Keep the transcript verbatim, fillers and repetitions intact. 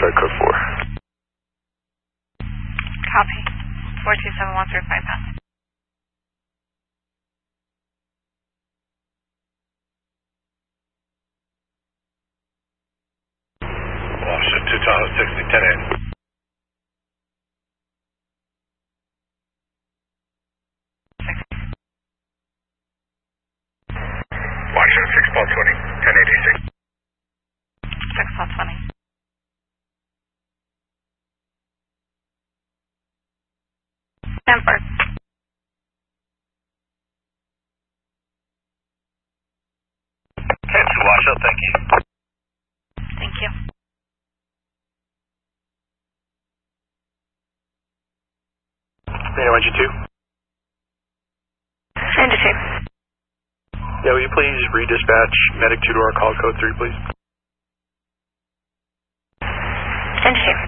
Flight code four. Copy. four two seven one through five pounds. Washington two Tahoe sixty, ten eight. Washington six Paul twenty, ten eighty-six. six Paul twenty. Stanford. Cancel Washington, thank you. Thank you. Yeah, one G two. N G two. Yeah, will you please redispatch medic two to our call code three, please? N G two.